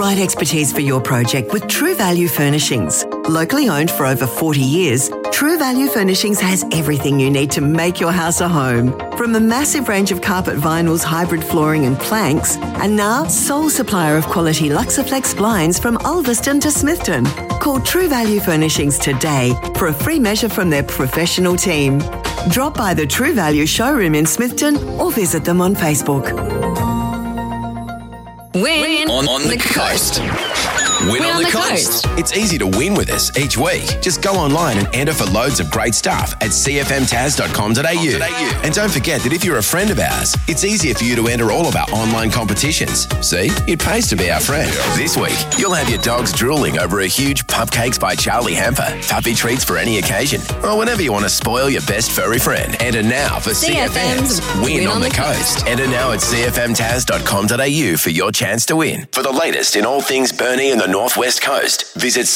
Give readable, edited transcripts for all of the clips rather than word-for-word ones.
right expertise for your project with True Value Furnishings. Locally owned for over 40 years, True Value Furnishings has everything you need to make your house a home. From a massive range of carpet vinyls, hybrid flooring and planks, and now sole supplier of quality Luxaflex blinds from Ulverston to Smithton. Call True Value Furnishings today for a free measure from their professional team. Drop by the True Value showroom in Smithton or visit them on Facebook. Win on the coast. Win on the coast. It's easy to win with us each week. Just go online and enter for loads of great stuff at cfmtaz.com.au. And don't forget that if you're a friend of ours, it's easier for you to enter all of our online competitions. See, it pays to be our friend. This week, you'll have your dogs drooling over a huge Pupcakes by Charlie hamper, puppy treats for any occasion, or whenever you want to spoil your best furry friend. Enter now for CFM's Win on the Coast. Enter now at cfmtaz.com.au for your chance to win. For the latest in all things Burnie and the Northwest Coast, visit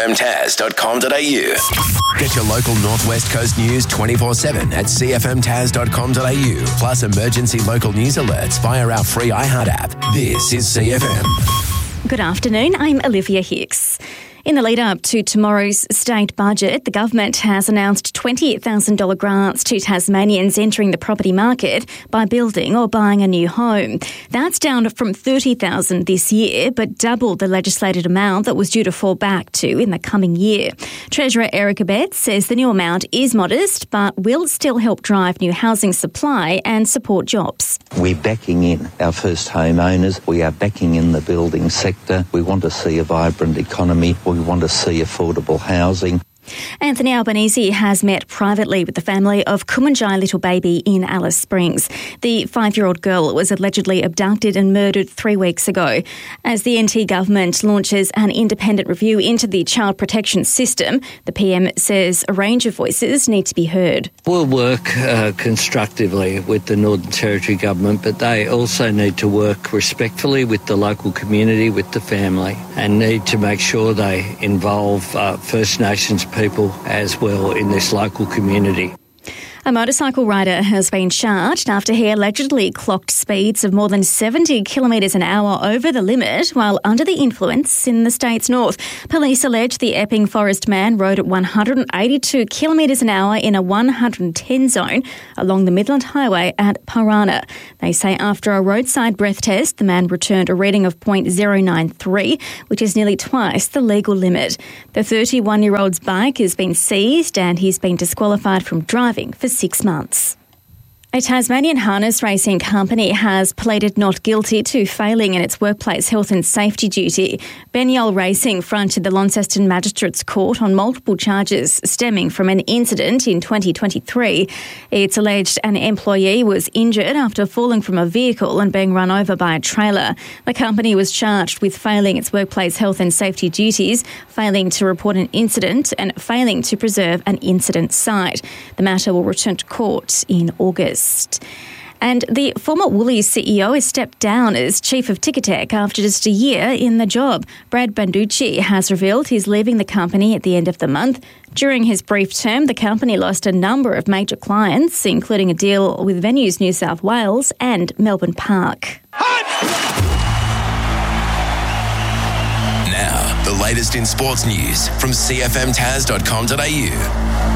cfmtaz.com.au. Get your local Northwest Coast news 24/7 at cfmtaz.com.au. Plus emergency local news alerts via our free iHeart app. This is CFM. Good afternoon, I'm Olivia Hicks. In the lead-up to tomorrow's state budget, the government has announced $20,000 grants to Tasmanians entering the property market by building or buying a new home. That's down from $30,000 this year, but double the legislated amount that was due to fall back to in the coming year. Treasurer Erica Betts says the new amount is modest, but will still help drive new housing supply and support jobs. We're backing in our first homeowners. We are backing in the building sector. We want to see a vibrant economy. We want to see affordable housing. Anthony Albanese has met privately with the family of Kumanjai little baby in Alice Springs. The 5-year-old girl was allegedly abducted and murdered 3 weeks ago. As the NT government launches an independent review into the child protection system, the PM says a range of voices need to be heard. We'll work constructively with the Northern Territory government, but they also need to work respectfully with the local community, with the family, and need to make sure they involve First Nations people as well in this local community. A motorcycle rider has been charged after he allegedly clocked speeds of more than 70 kilometres an hour over the limit while under the influence in the state's north. Police allege the Epping Forest man rode at 182 kilometres an hour in a 110 zone along the Midland Highway at Parana. They say after a roadside breath test, the man returned a reading of .093, which is nearly twice the legal limit. The 31-year-old's bike has been seized and he's been disqualified from driving for 6 months. A Tasmanian harness racing company has pleaded not guilty to failing in its workplace health and safety duty. Benial Racing fronted the Launceston Magistrates Court on multiple charges stemming from an incident in 2023. It's alleged an employee was injured after falling from a vehicle and being run over by a trailer. The company was charged with failing its workplace health and safety duties, failing to report an incident and failing to preserve an incident site. The matter will return to court in August. And the former Woolies CEO has stepped down as chief of Ticketek after just a year in the job. Brad Banducci has revealed he's leaving the company at the end of the month. During his brief term, the company lost a number of major clients, including a deal with Venues New South Wales and Melbourne Park. Now, the latest in sports news from cfmtaz.com.au.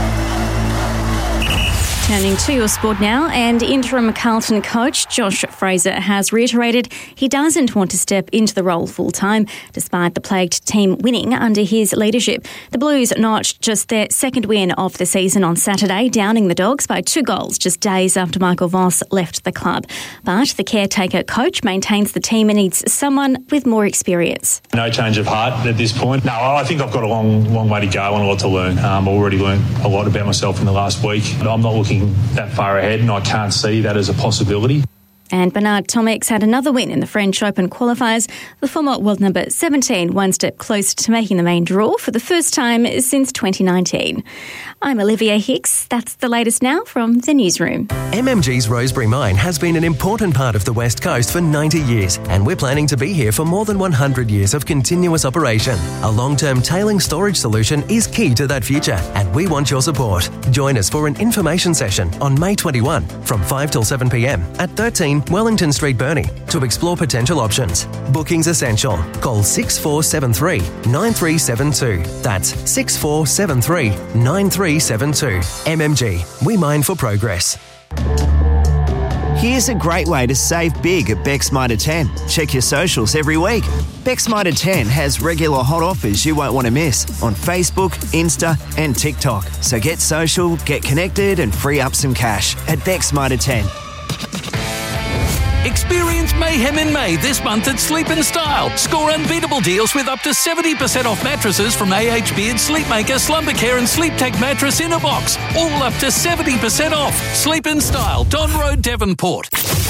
Turning to your sport now, and interim Carlton coach Josh Fraser has reiterated he doesn't want to step into the role full-time, despite the plagued team winning under his leadership. The Blues notched just their second win of the season on Saturday, downing the Dogs by 2 goals just days after Michael Voss left the club. But the caretaker coach maintains the team needs someone with more experience. No change of heart at this point. No, I think I've got a long way to go and a lot to learn. I've already learned a lot about myself in the last week. I'm not looking that far ahead, and I can't see that as a possibility. And Bernard Tomic had another win in the French Open qualifiers. The former world number 17 one step closer to making the main draw for the first time since 2019. I'm Olivia Hicks. That's the latest now from the newsroom. MMG's Rosebery Mine has been an important part of the West Coast for 90 years, and we're planning to be here for more than 100 years of continuous operation. A long-term tailing storage solution is key to that future, and we want your support. Join us for an information session on May 21 from 5 till 7 p.m. at 13 15 Wellington Street, Burnie, to explore potential options. Bookings essential. Call 6473 9372. That's 6473 9372. MMG. We mine for progress. Here's a great way to save big at Beck's Mitre 10. Check your socials every week. Beck's Mitre 10 has regular hot offers you won't want to miss on Facebook, Insta and TikTok. So get social, get connected and free up some cash at Beck's Mitre 10. Experience mayhem in May this month at Sleep in Style. Score unbeatable deals with up to 70% off mattresses from AH Beard, Sleepmaker, Slumbercare and Sleep Tech mattress in a box. All up to 70% off. Sleep in Style, Don Road, Devonport.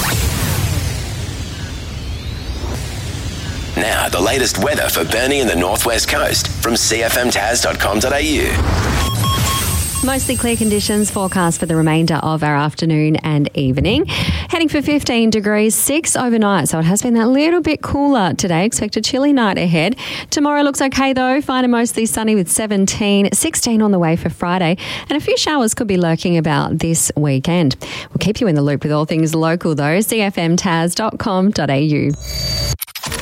Now, the latest weather for Burnie and the Northwest Coast from cfmtas.com.au. Mostly clear conditions forecast for the remainder of our afternoon and evening. Heading for 15 degrees, 6 overnight. So it has been that little bit cooler today. Expect a chilly night ahead. Tomorrow looks okay though. Fine and mostly sunny with 17, 16 on the way for Friday. And a few showers could be lurking about this weekend. We'll keep you in the loop with all things local though. cfmtas.com.au.